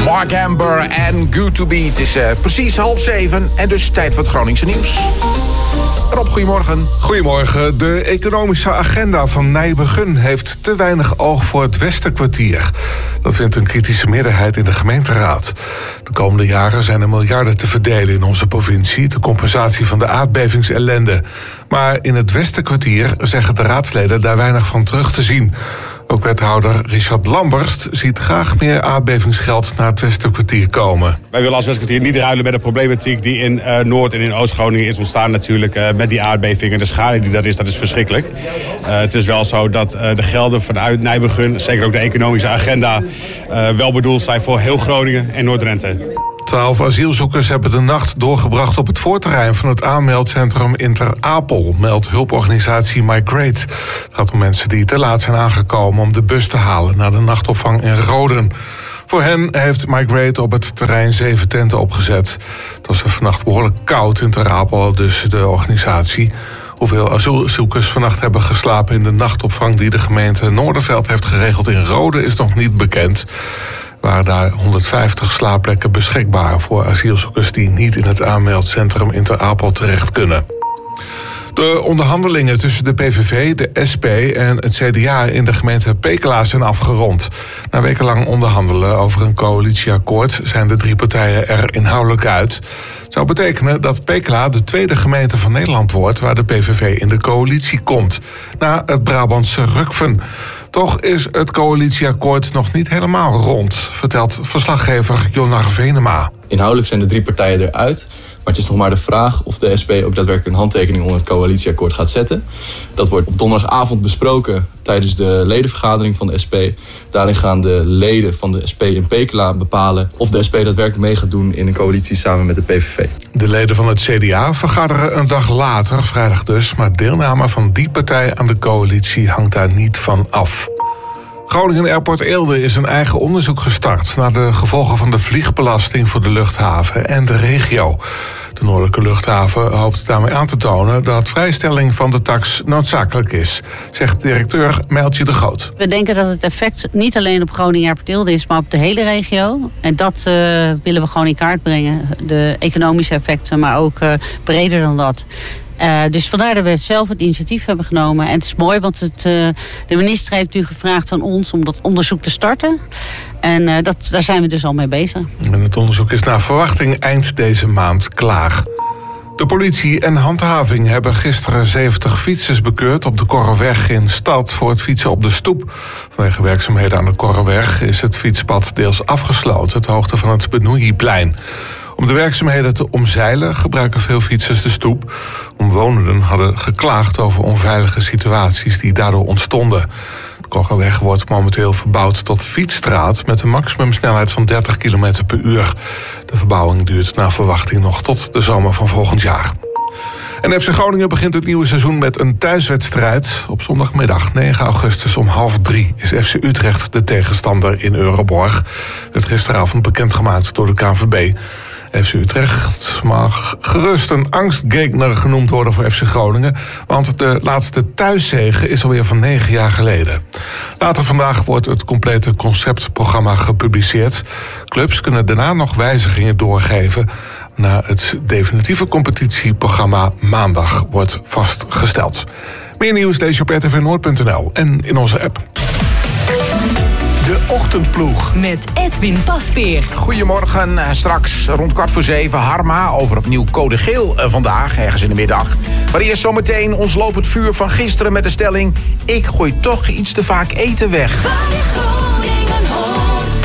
Mark Amber en Good to Be. Het is precies 6:30 en dus tijd voor het Groningse nieuws. Rob, goedemorgen. Goedemorgen. De economische agenda van Nijbegun heeft te weinig oog voor het Westerkwartier. Dat vindt een kritische meerderheid in de gemeenteraad. De komende jaren zijn er miljarden te verdelen in onze provincie, de compensatie van de aardbevingsellende. Maar in het Westerkwartier zeggen de raadsleden daar weinig van terug te zien. Ook wethouder Richard Lamberst ziet graag meer aardbevingsgeld naar het Westerkwartier komen. Wij willen als Westerkwartier niet ruilen met de problematiek die in Noord- en in Oost-Groningen is ontstaan natuurlijk met die aardbevingen. De schade die dat is verschrikkelijk. Het is wel zo dat de gelden vanuit Nijbegun, zeker ook de economische agenda, wel bedoeld zijn voor heel Groningen en Noord-Drenthe. 12 asielzoekers hebben de nacht doorgebracht op het voorterrein van het aanmeldcentrum in Ter Apel, meldt hulporganisatie Migrate. Het gaat om mensen die te laat zijn aangekomen om de bus te halen naar de nachtopvang in Roden. Voor hen heeft Migrate op het terrein 7 tenten opgezet. Het was vannacht behoorlijk koud in Ter Apel, dus de organisatie. Hoeveel asielzoekers vannacht hebben geslapen in de nachtopvang die de gemeente Noorderveld heeft geregeld in Roden is nog niet bekend. Waren daar 150 slaapplekken beschikbaar voor asielzoekers die niet in het aanmeldcentrum in Ter Apel terecht kunnen. De onderhandelingen tussen de PVV, de SP en het CDA in de gemeente Pekela zijn afgerond. Na wekenlang onderhandelen over een coalitieakkoord zijn de 3 partijen er inhoudelijk uit. Het zou betekenen dat Pekela de tweede gemeente van Nederland wordt waar de PVV in de coalitie komt, na het Brabantse Rukven. Toch is het coalitieakkoord nog niet helemaal rond, vertelt verslaggever Jonar Venema. Inhoudelijk zijn de 3 partijen eruit, maar het is nog maar de vraag of de SP ook daadwerkelijk een handtekening onder het coalitieakkoord gaat zetten. Dat wordt op donderdagavond besproken tijdens de ledenvergadering van de SP. Daarin gaan de leden van de SP in Pekela bepalen of de SP daadwerkelijk mee gaat doen in een coalitie samen met de PVV. De leden van het CDA vergaderen een dag later, vrijdag dus, maar deelname van die partij aan de coalitie hangt daar niet van af. Groningen Airport Eelde is een eigen onderzoek gestart naar de gevolgen van de vliegbelasting voor de luchthaven en de regio. De Noordelijke Luchthaven hoopt daarmee aan te tonen dat vrijstelling van de tax noodzakelijk is, zegt directeur Mijltje de Groot. We denken dat het effect niet alleen op Groningen Airport Eelde is, maar op de hele regio. En dat willen we gewoon in kaart brengen. De economische effecten, maar ook breder dan dat. Dus vandaar dat we zelf het initiatief hebben genomen. En het is mooi, want de minister heeft nu gevraagd aan ons om dat onderzoek te starten. En daar zijn we dus al mee bezig. En het onderzoek is naar verwachting eind deze maand klaar. De politie en handhaving hebben gisteren 70 fietsers bekeurd op de Korreweg in Stad voor het fietsen op de stoep. Vanwege werkzaamheden aan de Korreweg is het fietspad deels afgesloten, ter hoogte van het Benoeijplein. Om de werkzaamheden te omzeilen gebruiken veel fietsers de stoep. Omwonenden hadden geklaagd over onveilige situaties die daardoor ontstonden. De Korreweg wordt momenteel verbouwd tot fietsstraat met een maximumsnelheid van 30 km per uur. De verbouwing duurt naar verwachting nog tot de zomer van volgend jaar. En FC Groningen begint het nieuwe seizoen met een thuiswedstrijd. Op zondagmiddag 9 augustus om 2:30 is FC Utrecht de tegenstander in Euroborg. Werd gisteravond bekendgemaakt door de KNVB. FC Utrecht mag gerust een angstgegner genoemd worden voor FC Groningen, want de laatste thuiszege is alweer van 9 jaar geleden. Later vandaag wordt het complete conceptprogramma gepubliceerd. Clubs kunnen daarna nog wijzigingen doorgeven. Na het definitieve competitieprogramma maandag wordt vastgesteld. Meer nieuws lees je op rtvnoord.nl en in onze app. De Ochtendploeg. Met Edwin Pasveer. Goedemorgen, straks rond 6:15 Harma over opnieuw code geel vandaag, ergens in de middag. Maar eerst zometeen ons lopend vuur van gisteren met de stelling: ik gooi toch iets te vaak eten weg. Waar je Groningen hoort.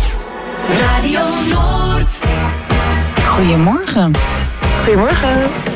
Radio Noord. Goedemorgen. Goedemorgen.